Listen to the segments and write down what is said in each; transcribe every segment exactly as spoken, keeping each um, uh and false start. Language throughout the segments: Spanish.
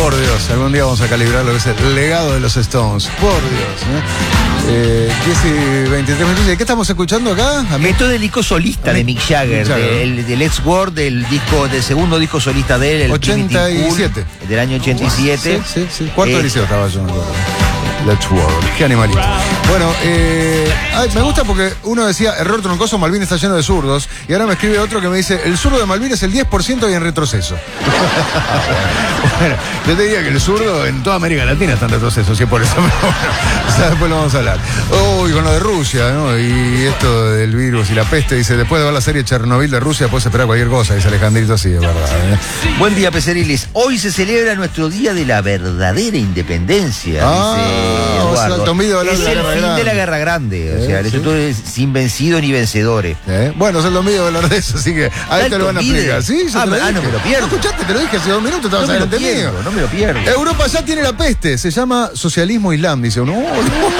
Por Dios, algún día vamos a calibrar lo que es el legado de los Stones. Por Dios. ¿eh? Eh, diez y veintitrés minutos. ¿De qué estamos escuchando acá? A mí... Esto es del disco solista de Mick Jagger, Jagger. del, del Let's World, del disco, del segundo disco solista de él, el ochenta y siete. Cool, del año ochenta y siete. Sí, sí, sí. Cuarto Eh, liceo estaba yo, me acuerdo. Let's World. Qué animalito. Bueno, eh, ay, me gusta porque uno decía, error troncoso, Malvin está lleno de zurdos. Y ahora me escribe otro que me dice, el zurdo de Malvin es el diez por ciento y en retroceso. Bueno, yo te diría que el zurdo en toda América Latina está en retroceso, si es por eso. Pero bueno, o sea, después lo vamos a hablar. Uy, con lo de Rusia, ¿no? Y esto del virus y la peste, dice, después de ver la serie Chernobyl de Rusia, puedes esperar cualquier cosa, dice Alejandrito, sí, es verdad. ¿eh? Buen día, Peceriles. Hoy se celebra nuestro día de la verdadera independencia. Ah, dice o sea, Eduardo. Tom Video habla Es de la el guerra fin grande. de la guerra grande. O Eh, sea, el sí. futuro es sin vencido ni vencedores. ¿Eh? Bueno, es el domingo de hablar de eso, así que a esto lo van a Tom Video. explicar. Sí, yo Ah, te lo ah, dije. no me lo pierdo. ¿No escuchaste? Te lo dije hace dos minutos, estabas No me lo adelante mío. pierdo, no me lo pierdo. Europa ya tiene la peste, se llama socialismo islam, dice uno. Oh,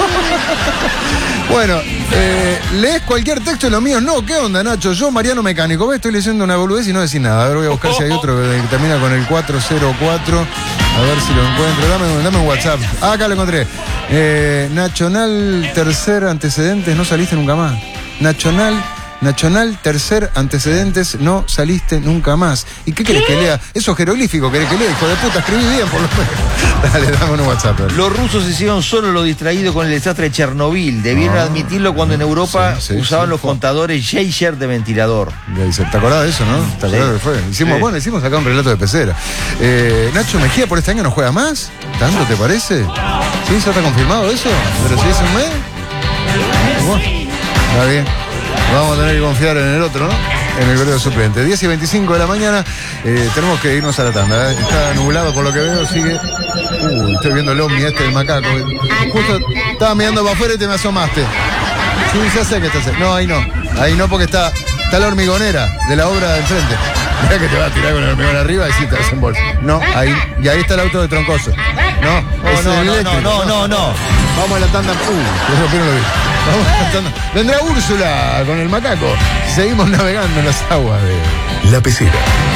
no. Bueno, eh, lees cualquier texto y lo mío no. ¿Qué onda, Nacho? Yo, Mariano Mecánico, ¿ves? Estoy leyendo una boludez y no decís nada. A ver, voy a buscar si hay otro que termina con el cuatro cero cuatro. A ver si lo encuentro. Dame, dame un WhatsApp. Ah, acá lo encontré. Eh, Nacional, tercer antecedentes, no saliste nunca más. Nacional... Nacional, tercer antecedentes, no saliste nunca más. ¿Y qué querés que lea? Eso es jeroglífico, querés que lea, hijo de puta, escribí bien por lo menos. Dale, dame un WhatsApp. Dale. Los rusos hicieron solo lo distraído con el desastre de Chernobyl. Debieron Ah, admitirlo cuando en Europa sí, sí, usaban sí. los contadores Geiger de ventilador. Dice, ¿te acordás de eso, no? ¿Te acordás Sí. que fue? Hicimos, Sí. bueno, hicimos acá un relato de pecera. Eh, Nacho Mejía por este año no juega más. ¿Tanto te parece? ¿Sí? ¿Ya está confirmado eso? ¿Pero si es un mes? Bueno, está bien. Vamos a tener que confiar en el otro, ¿no? En el periodo suplente. diez y veinticinco de la mañana, eh, tenemos que irnos a la tanda. ¿eh? Está nublado por lo que veo, sigue. Uy, estoy viendo el ovni este del macaco. Justo estaba mirando para afuera y te me asomaste. Sí, ya sé que estás. No, ahí no. Ahí no, porque está, está la hormigonera de la obra de enfrente. Mira que te va a tirar con el hormigón arriba y sí te desembolsa. No, ahí. Y ahí está el auto de Troncoso. No, No, es no, el no, eléctrico. no, no, no. Vamos a la tanda. Uh, eso apenas lo vi. Vamos a la tanda. Vendrá Úrsula con el macaco. Seguimos navegando en las aguas de La Pecera.